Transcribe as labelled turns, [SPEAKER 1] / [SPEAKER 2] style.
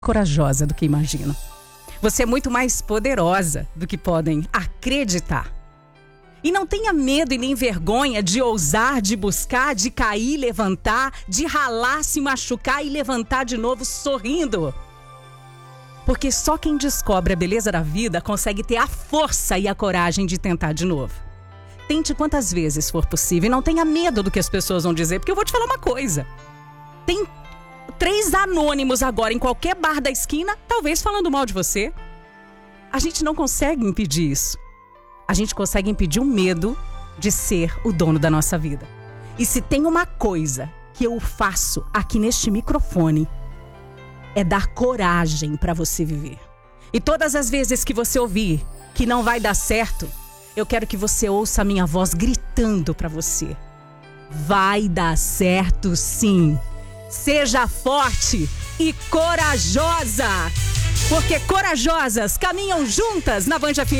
[SPEAKER 1] corajosa do que imaginam. Você é muito mais poderosa do que podem acreditar. E não tenha medo e nem vergonha de ousar, de buscar, de cair, levantar, de ralar, se machucar e levantar de novo sorrindo. Porque só quem descobre a beleza da vida consegue ter a força e a coragem de tentar de novo. Tente quantas vezes for possível e não tenha medo do que as pessoas vão dizer, porque eu vou te falar uma coisa. Tem 3 anônimos agora em qualquer bar da esquina, talvez falando mal de você. A gente não consegue impedir isso. A gente consegue impedir o medo de ser o dono da nossa vida. E se tem uma coisa que eu faço aqui neste microfone, é dar coragem para você viver. E todas as vezes que você ouvir que não vai dar certo, eu quero que você ouça a minha voz gritando para você. Vai dar certo sim. Seja forte e corajosa. Porque corajosas caminham juntas na Band FM.